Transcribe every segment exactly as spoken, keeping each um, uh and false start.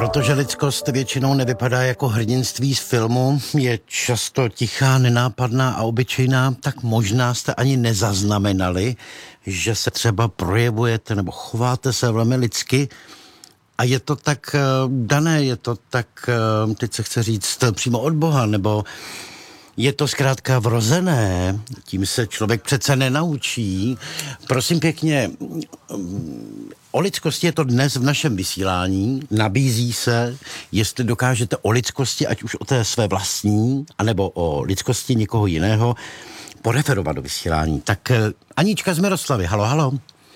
Protože lidskost většinou nevypadá jako hrdinství z filmu, je často tichá, nenápadná a obyčejná, tak možná jste ani nezaznamenali, že se třeba projevujete nebo chováte se velmi lidsky a je to tak dané, je to tak, teď se chce říct, přímo od Boha, nebo je to zkrátka vrozené, tím se člověk přece nenaučí. Prosím pěkně, o lidskosti je to dnes v našem vysílání, nabízí se, jestli dokážete o lidskosti, ať už o té své vlastní, anebo o lidskosti někoho jiného, poreferovat do vysílání. Tak Anička z Miroslavy, halo, halo.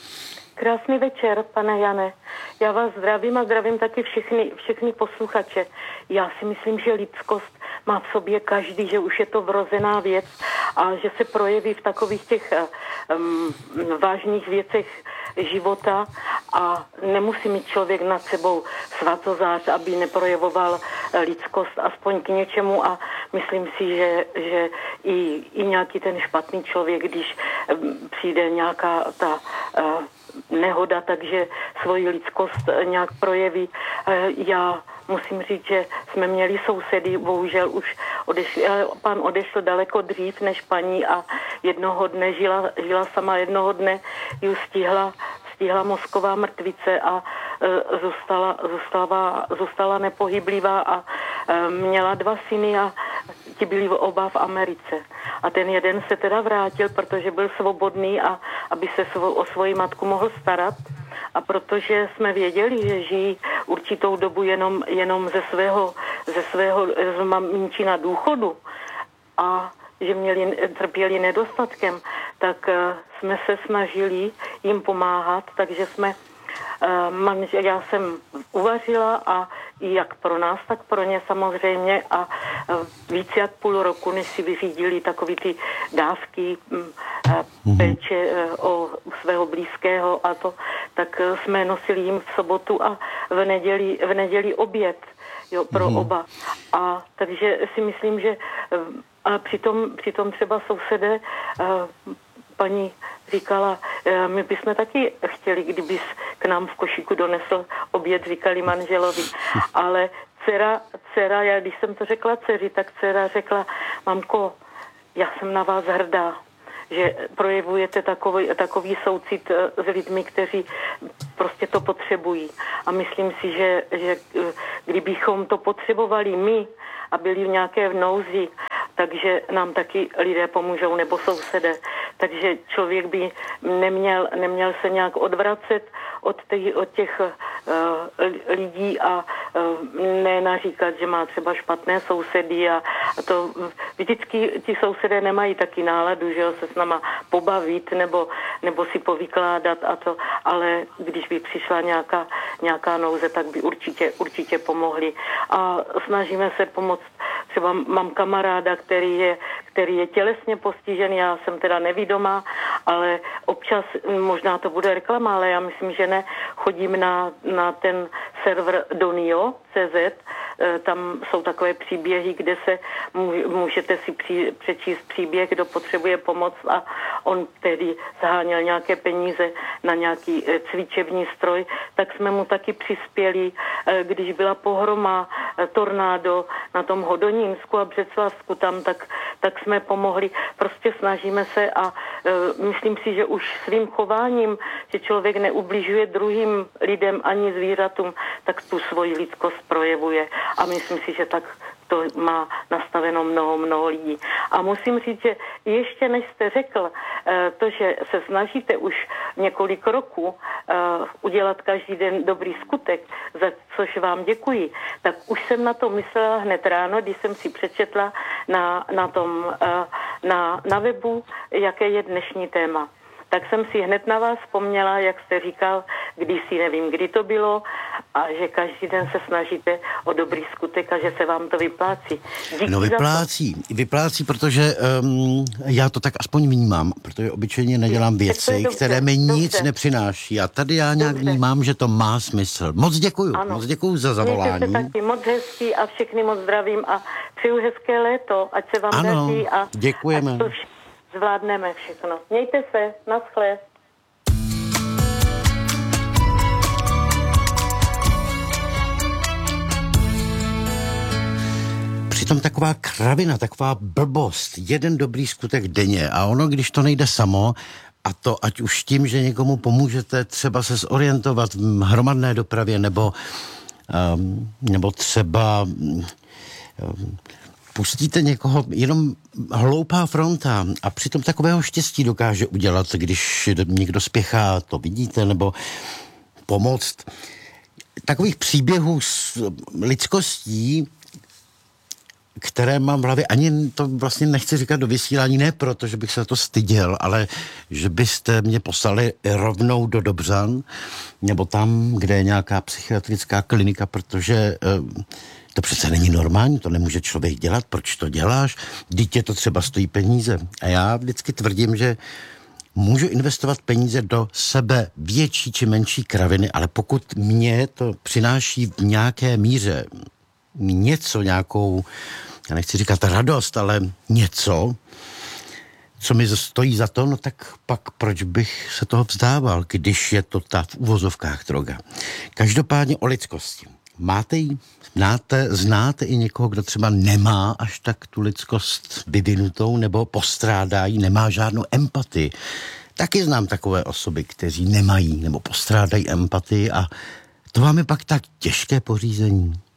Krásný večer, pane Jane. Já vás zdravím a zdravím taky všechny, všechny posluchače. Já si myslím, že lidskost má v sobě každý, že už je to vrozená věc a že se projeví v takových těch um, vážných věcech života a nemusí mít člověk nad sebou svatozář, aby neprojevoval lidskost aspoň k něčemu a myslím si, že, že i, i nějaký ten špatný člověk, když um, přijde nějaká ta uh, nehoda, takže svoji lidskost nějak projeví. Já musím říct, že jsme měli sousedy, bohužel už odešli, pan odešel daleko dřív než paní a jednoho dne žila, žila sama, jednoho dne ji stihla, stihla mozková mrtvice a e, zůstala, zůstala, zůstala nepohyblivá a e, měla dva syny a ti byli oba v Americe. A ten jeden se teda vrátil, protože byl svobodný a aby se svo, o svoji matku mohl starat. A protože jsme věděli, že žijí určitou dobu jenom, jenom ze svého, ze svého z maminčina důchodu a že měli, trpěli nedostatkem, tak uh, jsme se snažili jim pomáhat, takže jsme Uh, manžel, já jsem uvařila a jak pro nás, tak pro ně samozřejmě a uh, víc jak půl roku, než si vyřídili takový ty dávky um, uh, péče uh, o svého blízkého a to, tak uh, jsme nosili jim v sobotu a v neděli, v neděli oběd, jo, pro mm. oba. A takže si myslím, že uh, a přitom, přitom třeba sousedé uh, paní říkala, my bychom taky chtěli, kdybys k nám v košíku donesl oběd, říkali manželovi. Ale dcera, dcera, já když jsem to řekla dceři, tak dcera řekla, mamko, já jsem na vás hrdá, že projevujete takový, takový soucit s lidmi, kteří prostě to potřebují. A myslím si, že, že kdybychom to potřebovali my a byli v nějaké nouzi, takže nám taky lidé pomůžou, nebo sousedé. Takže člověk by neměl, neměl se nějak odvracet od, těch, od těch uh, lidí a uh, ne naříkat, že má třeba špatné sousedy a, a to vždycky ti sousedé nemají taky náladu, že jo, se s náma pobavit nebo, nebo si povykládat a to, ale když by přišla nějaká, nějaká nouze, tak by určitě, určitě pomohli. A snažíme se pomoct. Třeba mám kamaráda, který je, který je tělesně postižený, já jsem teda nevidomá, ale občas, možná to bude reklama, ale já myslím, že ne, chodím na, na ten server Donio tečka cé zet, tam jsou takové příběhy, kde se můžete si při, přečíst příběh, kdo potřebuje pomoc a on tehdy zháněl nějaké peníze na nějaký cvičební stroj, tak jsme mu taky přispěli, když byla pohroma, tornádo na tom Hodonínsku a Břeclavsku tam, tak, tak jsme pomohli. Prostě snažíme se a e, myslím si, že už svým chováním, že člověk neubližuje druhým lidem ani zvířatům, tak tu svoji lidskost projevuje. A myslím si, že tak to má nastaveno mnoho, mnoho lidí. A musím říct, že ještě než jste řekl to, že se snažíte už několik roků udělat každý den dobrý skutek, za což vám děkuji, tak už jsem na to myslela hned ráno, když jsem si přečetla na, na, tom, na, na webu, jaké je dnešní téma. Tak jsem si hned na vás vzpomněla, jak jste říkal, kdysi, nevím, kdy to bylo, a že každý den se snažíte o dobrý skutek a že se vám to vyplácí. Díky no vyplácí, vyplácí, protože um, já to tak aspoň vnímám, protože obyčejně nedělám věci, dobře, které mi nic dobře. nepřináší. A tady já nějak dobře. vnímám, že to má smysl. Moc děkuju, ano. moc děkuju za zavolání. Mějte se taky moc hezký a všechny moc zdravím a přeju hezké léto, ať se vám ano, daří a děkujeme. Ať to vš- zvládneme všechno. Mějte se, naschle. přitom taková kravina, taková blbost, jeden dobrý skutek denně a ono, když to nejde samo, a to ať už tím, že někomu pomůžete třeba se zorientovat v hromadné dopravě, nebo, um, nebo třeba um, pustíte někoho, jenom hloupá fronta a přitom takového štěstí dokáže udělat, když někdo spěchá, to vidíte, nebo pomoct. Takových příběhů s lidskostí, které mám v hlavě, ani to vlastně nechci říkat do vysílání, ne proto, že bych se to styděl, ale že byste mě poslali rovnou do Dobřan, nebo tam, kde je nějaká psychiatrická klinika, protože uh, to přece není normální, to nemůže člověk dělat, proč to děláš? Dítě to třeba stojí peníze. A já vždycky tvrdím, že můžu investovat peníze do sebe větší či menší kraviny, ale pokud mě to přináší v nějaké míře něco, nějakou, já nechci říkat radost, ale něco, co mi stojí za to, no tak pak proč bych se toho vzdával, když je to ta v uvozovkách droga. Každopádně o lidskosti. Máte ji? Znáte, znáte i někoho, kdo třeba nemá až tak tu lidskost vyvinutou, nebo postrádá ji, nemá žádnou empatii. Taky znám takové osoby, kteří nemají nebo postrádají empatii a to vám je pak tak těžké pořízení.